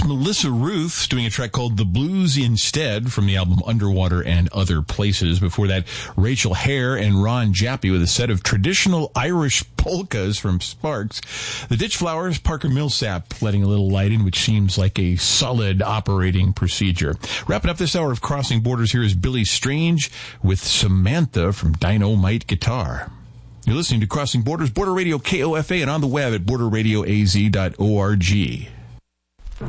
Melissa Ruth doing a track called The Blues Instead from the album Underwater and Other Places. Before that, Rachel Hare and Ron Jappy with a set of traditional Irish polkas from Sparks. The Ditch Flowers, Parker Millsap letting a little light in, which seems like a solid operating procedure. Wrapping up this hour of Crossing Borders, here is Billy Strange with Samantha from Dynamite Guitar. You're listening to Crossing Borders, Border Radio KOFA, and on the web at borderradioaz.org.